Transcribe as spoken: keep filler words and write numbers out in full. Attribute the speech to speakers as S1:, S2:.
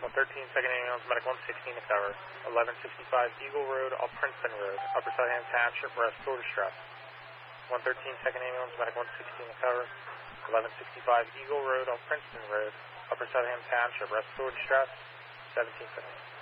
S1: one thirteen, second ambulance, medic one sixteen to cover. eleven sixty-five Eagle Road, off Princeton Road, Upper Southampton Township, respiratory distress. one thirteen, second ambulance, medic one sixteen to cover. eleven sixty-five Eagle Road, off Princeton Road, Upper Southampton Township, respiratory distress. seventeen seconds.